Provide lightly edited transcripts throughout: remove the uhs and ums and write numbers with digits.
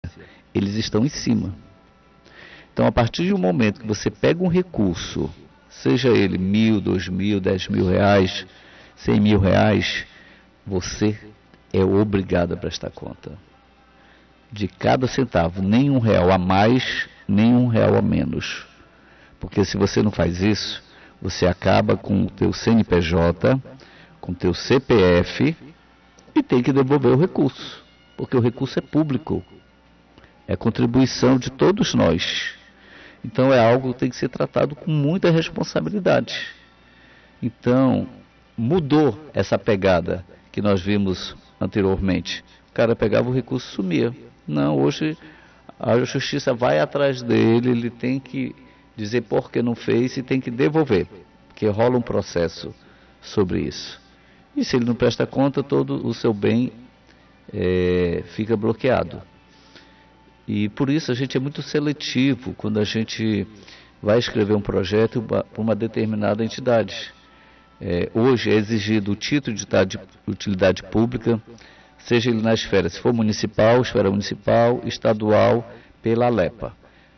eles estão em cima. Então, a partir do momento que você pega um recurso, seja ele 1.000, 2.000, 10.000 reais, 100.000 reais, você é obrigado a prestar conta de cada centavo, nem R$1 a mais, nem R$1 a menos. Porque se você não faz isso, você acaba com o teu CNPJ, com o teu CPF e tem que devolver o recurso, porque o recurso é público, é contribuição de todos nós. Então é algo que tem que ser tratado com muita responsabilidade. Então, mudou essa pegada que nós vimos anteriormente. O cara pegava o recurso e sumia. Não, hoje a justiça vai atrás dele, ele tem que dizer por que não fez e tem que devolver, porque rola um processo sobre isso. E se ele não presta conta, todo o seu bem fica bloqueado. E por isso a gente é muito seletivo quando a gente vai escrever um projeto para uma determinada entidade. Hoje é exigido o título de utilidade pública, seja ele na esfera, se for municipal, esfera municipal, estadual, pela ALEPA.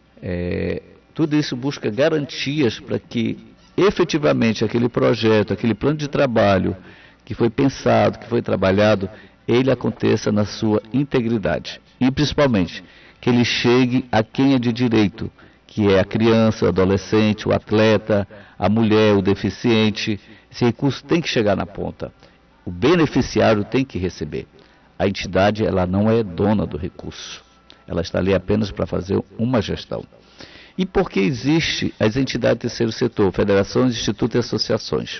Tudo isso busca garantias para que efetivamente aquele projeto, aquele plano de trabalho que foi pensado, que foi trabalhado, ele aconteça na sua integridade. E principalmente, que ele chegue a quem é de direito, que é a criança, o adolescente, o atleta, a mulher, o deficiente. Esse recurso tem que chegar na ponta. O beneficiário tem que receber. A entidade, ela não é dona do recurso. Ela está ali apenas para fazer uma gestão. E por que existem as entidades do terceiro setor, federações, institutos e associações?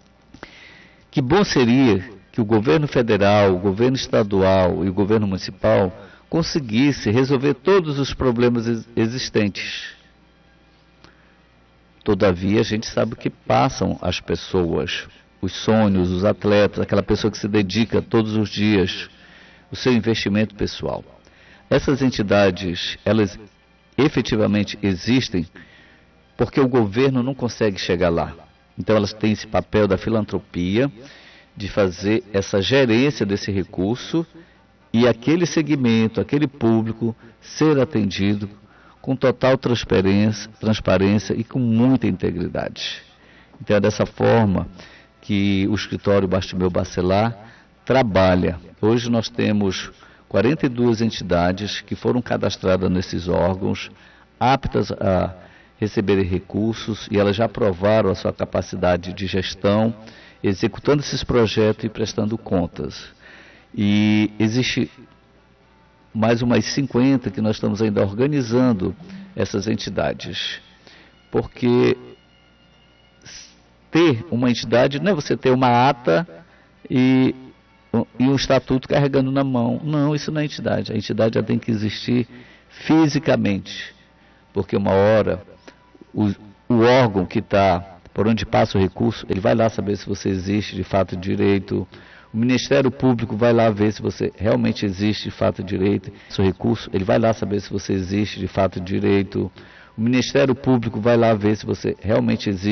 Que bom seria que o governo federal, o governo estadual e o governo municipal conseguisse resolver todos os problemas existentes. Todavia, a gente sabe o que passam as pessoas, os sonhos, os atletas, aquela pessoa que se dedica todos os dias, o seu investimento pessoal. Essas entidades, elas efetivamente existem porque o governo não consegue chegar lá. Então, elas têm esse papel da filantropia, de fazer essa gerência desse recurso e aquele segmento, aquele público, ser atendido com total transparência e com muita integridade. Então é dessa forma que o escritório Bartimeu Bacelar trabalha. Hoje nós temos 42 entidades que foram cadastradas nesses órgãos, aptas a receberem recursos, e elas já provaram a sua capacidade de gestão, executando esses projetos e prestando contas. E existe mais umas 50 que nós estamos ainda organizando essas entidades. Porque ter uma entidade não é você ter uma ata e um estatuto carregando na mão. Não, isso não é entidade. A entidade já tem que existir fisicamente. Porque uma hora o órgão que está por onde passa o recurso, ele vai lá saber se você existe de fato de direito. O Ministério Público vai lá ver se você realmente existe de fato de direito. Seu recurso, ele vai lá saber se você existe de fato de direito. O Ministério Público vai lá ver se você realmente existe